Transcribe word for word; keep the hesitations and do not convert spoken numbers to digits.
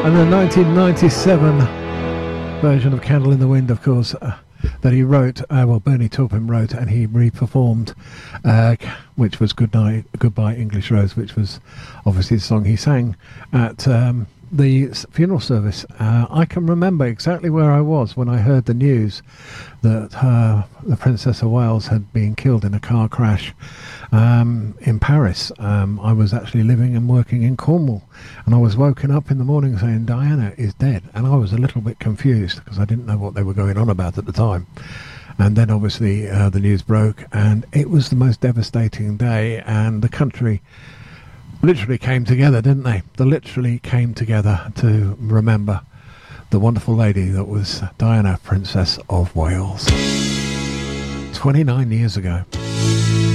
And the nineteen ninety-seven version of Candle in the Wind, of course, uh, that he wrote, uh, well, Bernie Taupin wrote, and he re-performed, uh, which was Good Night, Goodbye English Rose, which was obviously the song he sang at um, the funeral service. Uh, I can remember exactly where I was when I heard the news that uh, the Princess of Wales had been killed in a car crash um, in Paris. Um, I was actually living and working in Cornwall, and I was woken up in the morning saying Diana is dead, and I was a little bit confused because I didn't know what they were going on about at the time. And then obviously uh, the news broke, and it was the most devastating day, and the country literally came together, didn't they? They literally came together to remember the wonderful lady that was Diana, Princess of Wales. twenty-nine years ago.